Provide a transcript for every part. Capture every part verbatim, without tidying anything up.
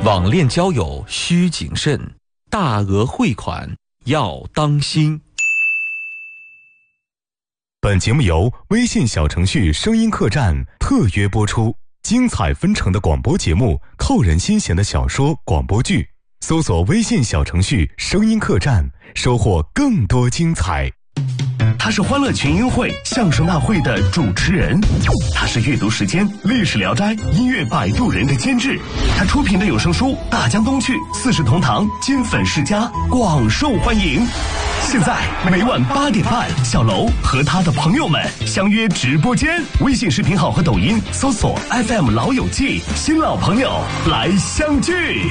网恋交友需谨慎，大额汇款要当心。 本节目由微信小程序声音客栈特约播出，精彩纷呈的广播节目，扣人心弦的小说广播剧，搜索微信小程序声音客栈，收获更多精彩。 他是欢乐群英会相声大会的主持人，他是阅读时间历史聊斋音乐摆渡人的监制，他出品的有声书《大江东去》四世同堂金粉世家广受欢迎。现在每晚八点半，小楼和他的朋友们相约直播间，微信视频号和抖音搜索 F M 老友记，新老朋友来相聚。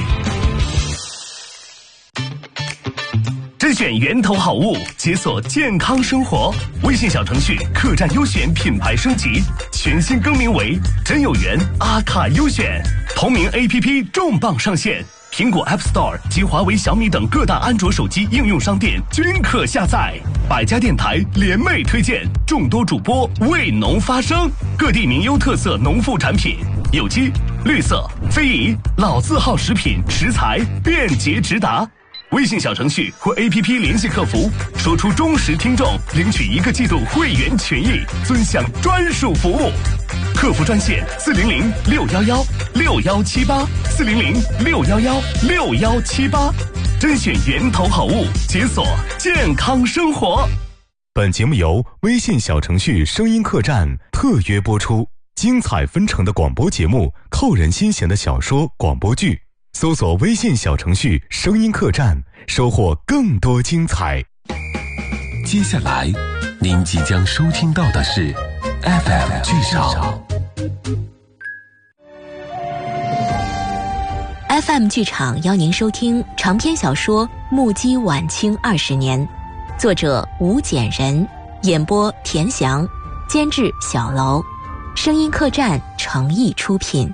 甄选源头好物，解锁健康生活。微信小程序客栈优选品牌升级，全新更名为真有缘阿卡优选，同名 A P P 重磅上线，苹果 App Store 及华为、小米等各大安卓手机应用商店均可下载。百家电台联袂推荐，众多主播为农发声，各地名优特色农副产品，有机、绿色、非遗、老字号食品食材便捷直达。微信小程序或 A P P 联系客服，说出忠实听众，领取一个季度会员权益，尊享专属服务。客服专线四零零六幺幺六幺七八四零零六幺幺六幺七八，甄选源头好物，解锁健康生活。 本节目由微信小程序声音客栈特约播出，精彩纷呈的广播节目，扣人心弦的小说广播剧。搜索微信小程序声音客栈，收获更多精彩。 接下来您即将收听到的是 F M 剧场。 F M 剧场邀您收听长篇小说《目击晚清二十年》，作者吴简人，演播田翔，监制小楼，声音客栈诚意出品。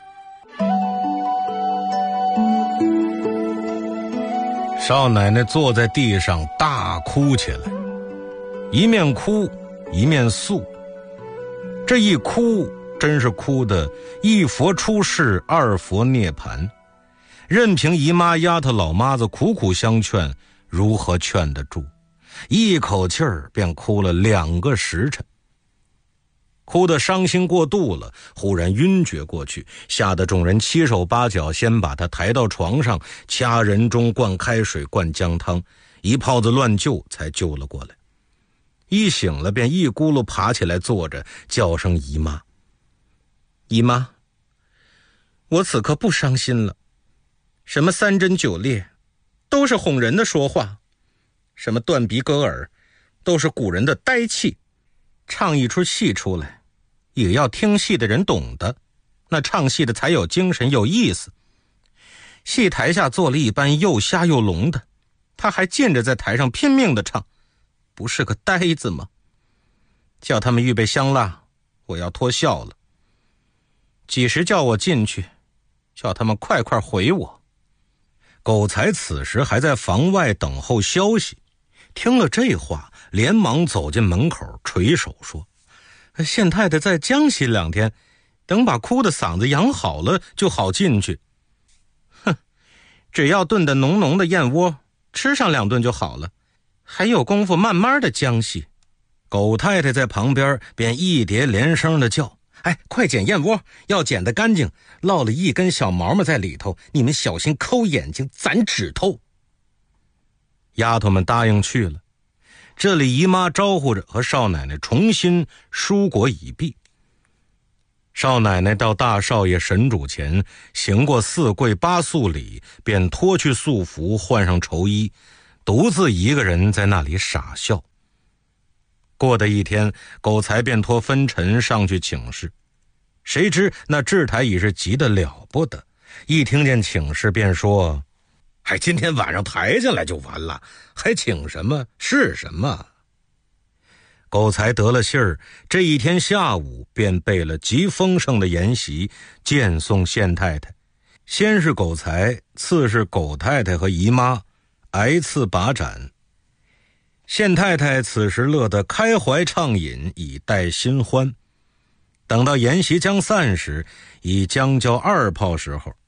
少奶奶坐在地上大哭起来，一面哭一面诉。这一哭真是哭的一佛出世，二佛涅槃，任凭姨妈丫头老妈子苦苦相劝，如何劝得住？一口气儿便哭了两个时辰。哭得伤心过度了，忽然晕厥过去，吓得众人七手八脚先把他抬到床上，掐人中，灌开水，灌姜汤，一泡子乱救才救了过来。一醒了便一咕噜爬起来坐着，叫声姨妈。姨妈，我此刻不伤心了，什么三针九裂都是哄人的说话，什么断鼻割耳都是古人的呆气。唱一出戏出来，也要听戏的人懂得，那唱戏的才有精神有意思。戏台下坐了一班又瞎又聋的，他还见着在台上拼命的唱，不是个呆子吗？叫他们预备香蜡，我要脱孝了。几时叫我进去，叫他们快快回我。狗才此时还在房外等候消息，听了这话，连忙走进门口，垂手说：县太太在江西两天，等把哭的嗓子养好了就好进去。哼，只要炖的浓浓的燕窝，吃上两顿就好了，还有功夫慢慢的江西。狗太太在旁边便一叠连声的叫：哎，快捡燕窝，要捡得干净，落了一根小毛毛在里头，你们小心抠眼睛攒指头。丫头们答应去了。这里姨妈招呼着和少奶奶重新蔬果已毕。少奶奶到大少爷神主前行过四跪八肃礼，便脱去素服，换上绸衣，独自一个人在那里傻笑。过的一天，狗才便托分陈上去请示，谁知那智台已是急得了不得，一听见请示便说：还今天晚上抬进来就完了，还请什么是什么。狗才得了信儿，这一天下午便备了极丰盛的筵席，见送县太太。先是狗才，次是狗太太和姨妈，挨次把盏。县太太此时乐得开怀畅饮，以待新欢。等到筵席将散时，已将交二炮时候，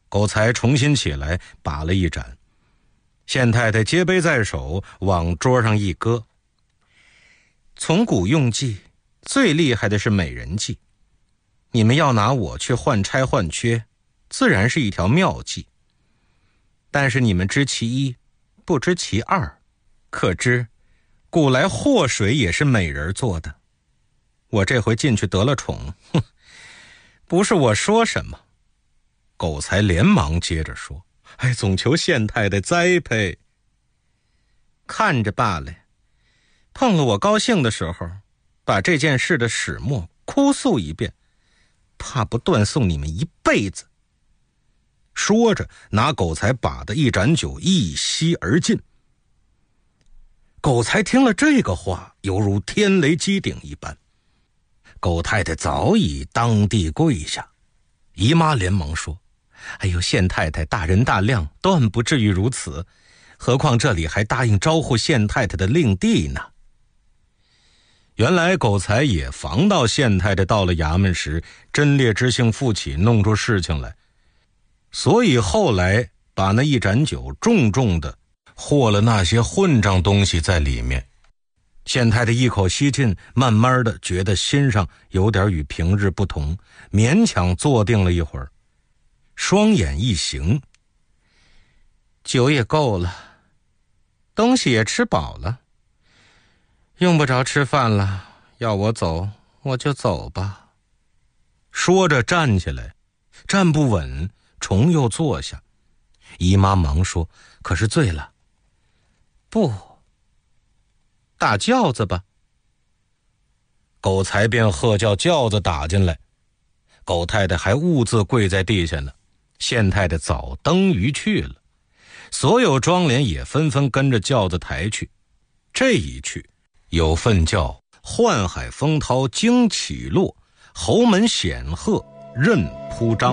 狗才重新起来，把了一盏。县太太接杯在手，往桌上一搁。从古用计，最厉害的是美人计。你们要拿我去换差换缺，自然是一条妙计。但是你们知其一，不知其二，可知古来祸水也是美人做的。我这回进去得了宠，哼，不是我说什么。狗才连忙接着说：哎，总求县太太栽培。看着罢了，碰了我高兴的时候，把这件事的始末哭诉一遍，怕不断送你们一辈子。说着，拿狗才把的一盏酒一吸而尽。狗才听了这个话，犹如天雷击顶一般。狗太太早已当地跪下，姨妈连忙说：哎呦，县太太大人大量，断不至于如此，何况这里还答应招呼县太太的令弟呢。原来狗才也防到县太太到了衙门时贞烈之性复起，弄出事情来，所以后来把那一盏酒重重的和了那些混账东西在里面。县太太一口吸尽，慢慢的觉得心上有点与平日不同，勉强坐定了一会儿，双眼一行，酒也够了，东西也吃饱了，用不着吃饭了，要我走我就走吧。说着站起来，站不稳，重又坐下。姨妈忙说：可是醉了。不，打轿子吧。狗才便喝叫轿子打进来，狗太太还兀自跪在地下呢。县太太早登舆去了，所有庄帘也纷纷跟着轿子抬去。这一去，有份叫宦海风涛惊起落，侯门显赫任铺张。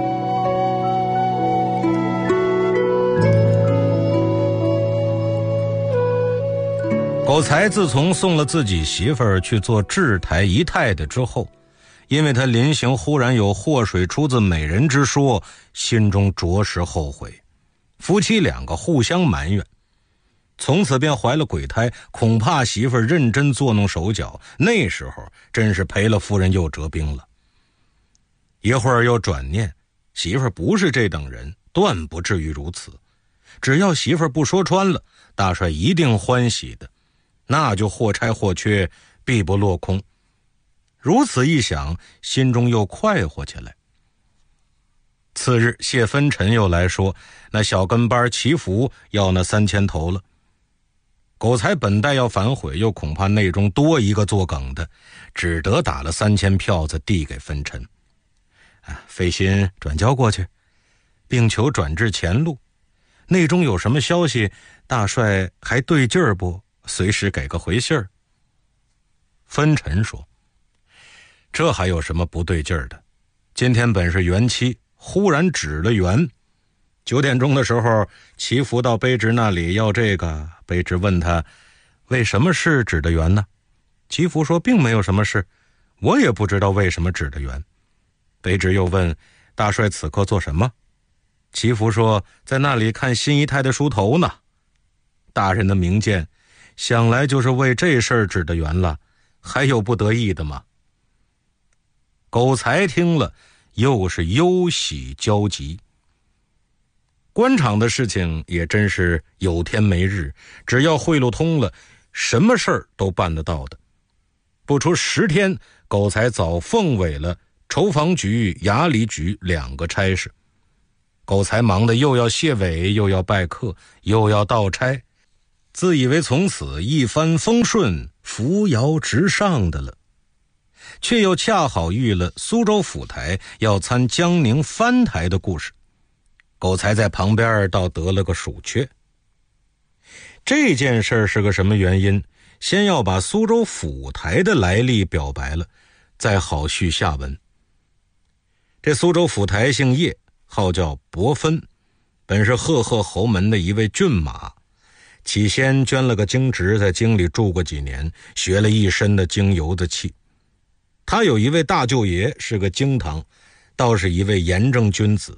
狗才自从送了自己媳妇儿去做制台姨太太之后，因为他临行忽然有祸水出自美人之说，心中着实后悔，夫妻两个互相埋怨，从此便怀了鬼胎，恐怕媳妇儿认真作弄手脚，那时候真是赔了夫人又折兵了。一会儿又转念，媳妇儿不是这等人，断不至于如此，只要媳妇儿不说穿了，大帅一定欢喜的，那就或差或缺，必不落空。如此一想，心中又快活起来。次日，谢分尘又来说，那小跟班祈福要那三千头了。狗才本待要反悔，又恐怕内中多一个作梗的，只得打了三千票子递给分尘。啊，费心转交过去，并求转至前路。内中有什么消息，大帅还对劲儿不？随时给个回信儿。分尘说：这还有什么不对劲儿的？今天本是元期，忽然指了元。九点钟的时候，祈福到卑职那里要这个，卑职问他为什么是指的元呢？祈福说并没有什么事，我也不知道为什么指的元。卑职又问大帅此刻做什么？祈福说在那里看新姨太的梳头呢。大人的明鉴，想来就是为这事儿指的元了，还有不得意的吗？狗才听了，又是忧喜交集。官场的事情也真是有天没日，只要贿赂通了，什么事儿都办得到的。不出十天，狗才早奉委了筹防局、衙里局两个差事。狗才忙得又要谢委，又要拜客，又要道差，自以为从此一帆风顺、扶摇直上的了，却又恰好遇了苏州府台要参江宁藩台的故事。狗才在旁边倒得了个暑缺。这件事是个什么原因？先要把苏州府台的来历表白了，再好续下文。这苏州府台姓叶，号叫伯芬，本是赫赫侯门的一位骏马，起先捐了个京职，在京里住过几年，学了一身的京油的气。他有一位大舅爷是个京堂，倒是一位严正君子，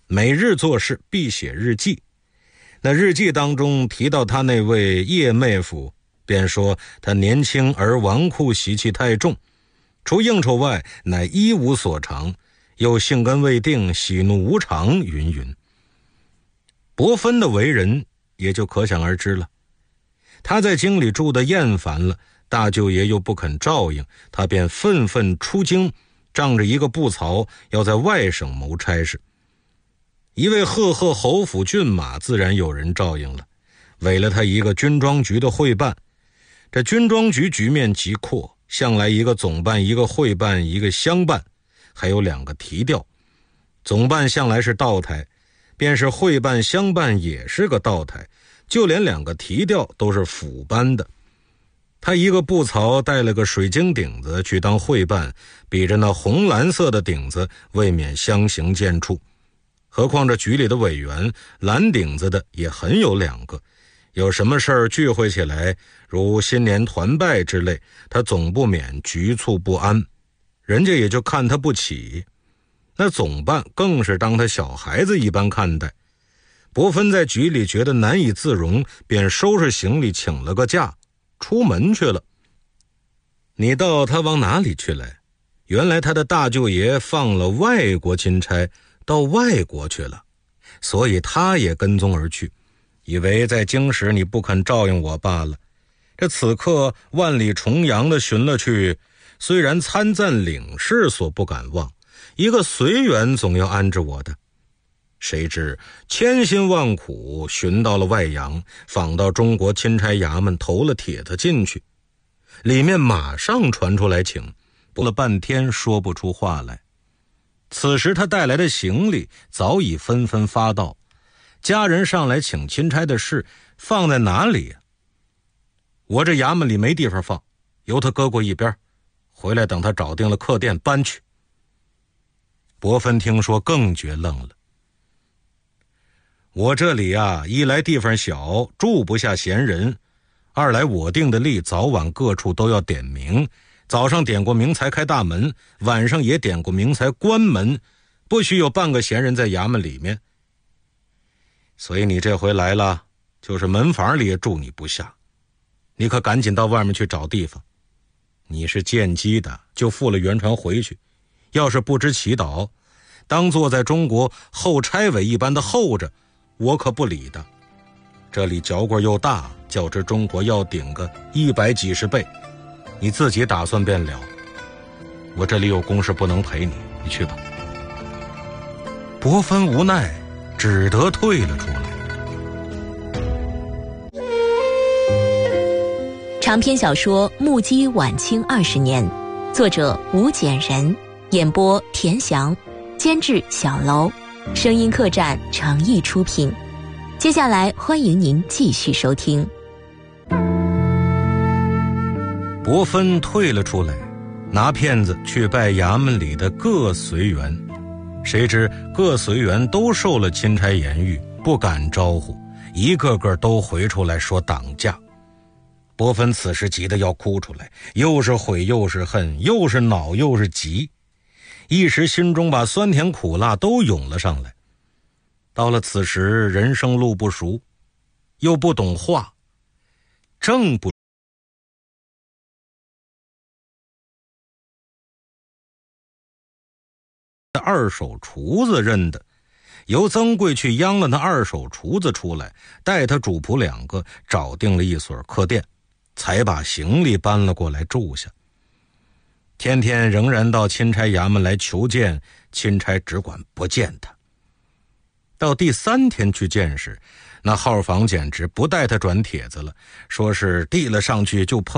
每日做事必写日记。那日记当中提到他那位叶妹夫，便说他年轻而纨绔习气太重，除应酬外乃一无所长，又性根未定，喜怒无常，云云。伯芬的为人也就可想而知了。他在京里住得厌烦了，大舅爷又不肯照应，他便愤愤出京，仗着一个布曹要在外省谋差事。一位赫赫侯府骏马自然有人照应了，委了他一个军装局的会办。这军装局局面极阔，向来一个总办，一个会办，一个乡办，还有两个提调。总办向来是道台，便是会办乡办也是个道台，就连两个提调都是府班的。他一个布曹带了个水晶顶子去当会办，比着那红蓝色的顶子未免相形见绌。何况这局里的委员蓝顶子的也很有两个，有什么事儿聚会起来，如新年团拜之类，他总不免局促不安，人家也就看他不起。那总办更是当他小孩子一般看待。伯芬在局里觉得难以自容，便收拾行李请了个假，出门去了。你道他往哪里去来？原来他的大舅爷放了外国钦差，到外国去了，所以他也跟踪而去，以为在京时你不肯照应我罢了。这此刻万里重洋的寻了去，虽然参赞领事所不敢忘，一个随员总要安置我的。谁知千辛万苦寻到了外洋，访到中国钦差衙门，投了帖子进去，里面马上传出来请，不了半天说不出话来。此时他带来的行李早已纷纷发到，家人上来请钦差的事放在哪里呀？我这衙门里没地方放，由他搁过一边，回来等他找定了客店搬去。伯芬听说更觉愣了。我这里啊，一来地方小，住不下闲人，二来我定的例早晚各处都要点名，早上点过名才开大门，晚上也点过名才关门，不许有半个闲人在衙门里面。所以你这回来了，就是门房里也住你不下，你可赶紧到外面去找地方。你是见机的，就付了原船回去，要是不知祈祷，当坐在中国候差委一般的候着，我可不理的。这里嚼棍又大，较之中国要顶个一百几十倍，你自己打算便了。我这里有公事不能陪你，你去吧。伯芬无奈，只得退了出来。 长篇小说《目击晚清二十年》，作者吴简人，演播田翔，监制小楼，声音客栈诚意出品。接下来欢迎您继续收听。 伯芬退了出来，拿片子去拜衙门里的各随员，谁知各随员都受了钦差言语，不敢招呼，一个个都回出来说挡驾。伯芬此时急得要哭出来，又是悔又是恨，又是恼又是急，一时心中把酸甜苦辣都涌了上来。到了此时，人生路不熟，又不懂话，正不二手厨子认得，由曾贵去央了那二手厨子出来，带他主仆两个找定了一所客店，才把行李搬了过来住下。天天仍然到钦差衙门来求见，钦差只管不见他。到第三天去见时，那号房简直不带他转帖子了，说是递了上去就碰